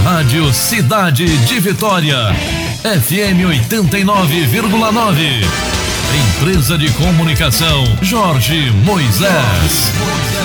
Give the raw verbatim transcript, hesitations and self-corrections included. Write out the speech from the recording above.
Rádio Cidade de Vitória, F M oitenta e nove vírgula nove. Empresa de Comunicação Jorge Moisés.